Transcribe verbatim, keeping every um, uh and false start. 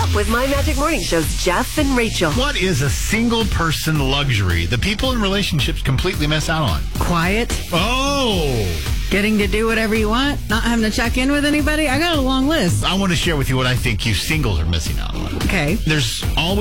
up with My Magic Morning Show's Jeff and Rachel. What is a single person luxury that people in relationships completely miss out on? Quiet. Oh! Getting to do whatever you want. Not having to check in with anybody. I got a long list. I want to share with you what I think you singles are missing out on. Okay. There's always